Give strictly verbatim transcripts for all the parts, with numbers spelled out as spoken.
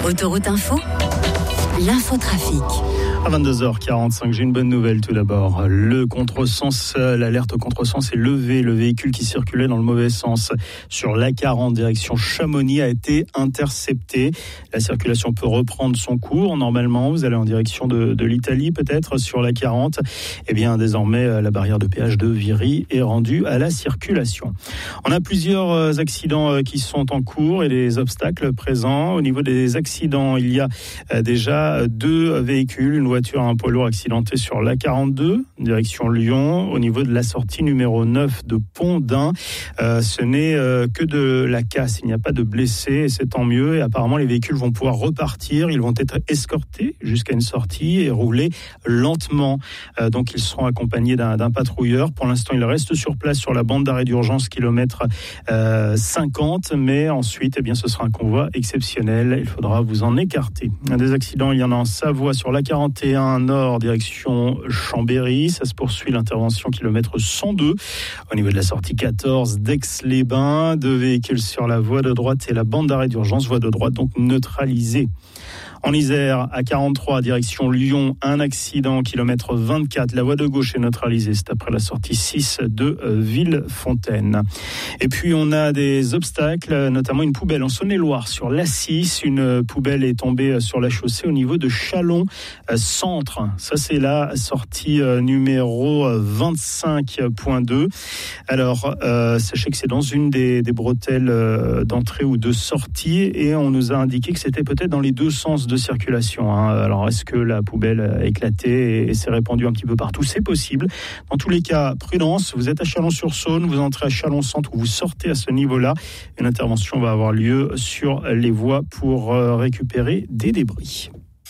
Autoroute Info, l'infotrafic. À vingt-deux heures quarante-cinq, j'ai une bonne nouvelle tout d'abord. Le contresens, l'alerte au contresens est levée. Le véhicule qui circulait dans le mauvais sens sur l'A quarante direction Chamonix a été intercepté. La circulation peut reprendre son cours. Normalement, vous allez en direction de, de l'Italie peut-être sur l'A quarante. Eh bien, désormais, la barrière de péage de Viry est rendue à la circulation. On a plusieurs accidents qui sont en cours et des obstacles présents. Au niveau des accidents, il y a déjà deux véhicules, une voiture et un poids lourd accidenté sur l'A quarante-deux, direction Lyon, au niveau de la sortie numéro neuf de Pont-d'Ain. Euh, ce n'est euh, que de la casse, il n'y a pas de blessés, et c'est tant mieux. Et apparemment, les véhicules vont pouvoir repartir, ils vont être escortés jusqu'à une sortie et rouler lentement. Euh, donc, ils seront accompagnés d'un, d'un patrouilleur. Pour l'instant, ils restent sur place sur la bande d'arrêt d'urgence, kilomètre euh, cinquante, mais ensuite, eh bien, ce sera un convoi exceptionnel. Il faudra vous en écarter. Un des accidents, il y en a en Savoie sur l'A quarante et un nord, direction Chambéry. Ça se poursuit, l'intervention kilomètre cent deux. Au niveau de la sortie quatorze d'Aix-les-Bains, deux véhicules sur la voie de droite et la bande d'arrêt d'urgence, voie de droite donc neutralisée. En Isère, à quarante-trois, direction Lyon, un accident, kilomètre vingt-quatre. La voie de gauche est neutralisée. C'est après la sortie six de Villefontaine. Et puis, on a des obstacles, notamment une poubelle en Saône-et-Loire sur l'A six. Une poubelle est tombée sur la chaussée au niveau de Châlons-Centre. Ça, c'est la sortie numéro vingt-cinq point deux. Alors, euh, sachez que c'est dans une des, des bretelles d'entrée ou de sortie et on nous a indiqué que c'était peut-être dans les deux sens de circulation. Hein. Alors, est-ce que la poubelle a éclaté et s'est répandue un petit peu partout? C'est possible. Dans tous les cas, prudence. Vous êtes à Chalon-sur-Saône, vous entrez à Châlons-Centre ou vous sortez à ce niveau-là. Une intervention va avoir lieu sur les voies pour récupérer des débris.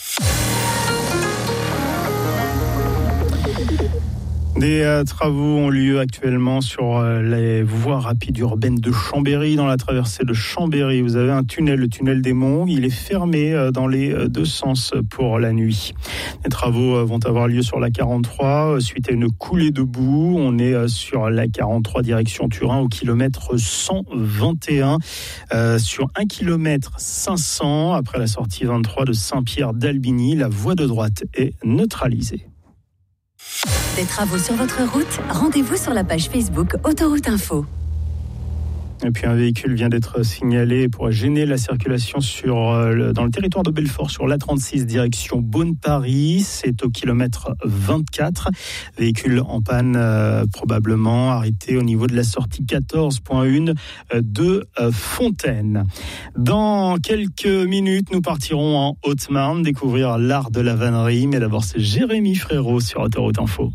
Des euh, travaux ont lieu actuellement sur euh, les voies rapides urbaines de Chambéry. Dans la traversée de Chambéry, vous avez un tunnel, le tunnel des Monts. Il est fermé euh, dans les euh, deux sens pour la nuit. Les travaux euh, vont avoir lieu sur l'A quarante-trois euh, suite à une coulée de boue. On est euh, sur l'A quarante-trois direction Turin au kilomètre cent vingt et un. Euh, sur un kilomètre cinq cents, après la sortie vingt-trois de Saint-Pierre d'Albigny, la voie de droite est neutralisée. Des travaux sur votre route, rendez-vous sur la page Facebook Autoroute Info. Et puis un véhicule vient d'être signalé pour gêner la circulation sur, euh, dans le territoire de Belfort sur l'A trente-six direction Beaune-Paris. C'est au kilomètre vingt-quatre. Véhicule en panne euh, probablement arrêté au niveau de la sortie quatorze point un de euh, Fontaine. Dans quelques minutes, nous partirons en Haute-Marne découvrir l'art de la vannerie. Mais d'abord, c'est Jérémy Frérot sur Autoroute Info.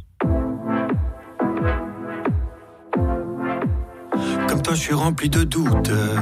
Comme toi, je suis rempli de doutes.